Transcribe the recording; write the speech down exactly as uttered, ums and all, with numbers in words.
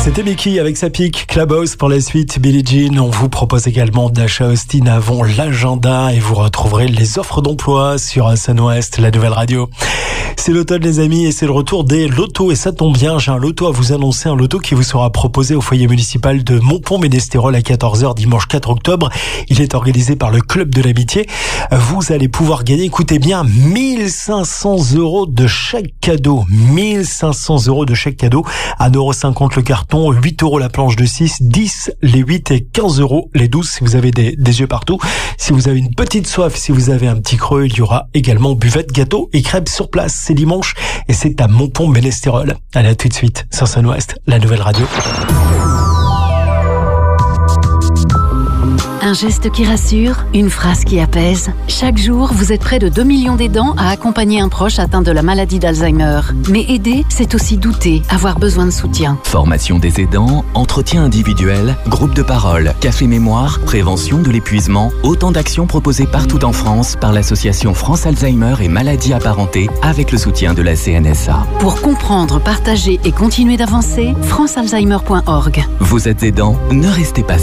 C'était Mickey avec sa pique, Clubhouse pour la suite, Billie Jean. On vous propose également d'achat Austin avant l'agenda et vous retrouverez les offres d'emploi sur Sun-Ouest, la nouvelle radio. C'est l'automne les amis et c'est le retour des lotos et ça tombe bien, j'ai un loto à vous annoncer, un loto qui vous sera proposé au foyer municipal de Montpont-Ménestérol à quatorze heures dimanche quatre octobre. Il est organisé par le Club de l'Amitié. Vous allez pouvoir gagner, écoutez bien, mille cinq cents euros de chèque cadeau. mille cinq cents euros de chèque cadeau, un euro cinquante le carton, huit euros la planche de six, dix les huit et quinze euros les douze si vous avez des, des yeux partout. Si vous avez une petite soif, si vous avez un petit creux, il y aura également buvette, gâteau et crêpes sur place. C'est dimanche et c'est à Montpont-Ménestérol. Allez, à tout de suite sur Sun-Ouest, la nouvelle radio. Un geste qui rassure, une phrase qui apaise. Chaque jour, vous êtes près de deux millions d'aidants à accompagner un proche atteint de la maladie d'Alzheimer. Mais aider, c'est aussi douter, avoir besoin de soutien. Formation des aidants, entretien individuel, groupe de parole, café mémoire, prévention de l'épuisement, autant d'actions proposées partout en France par l'association France Alzheimer et maladies apparentées avec le soutien de la C N S A. Pour comprendre, partager et continuer d'avancer, france alzheimer point org. Vous êtes aidant, ne restez pas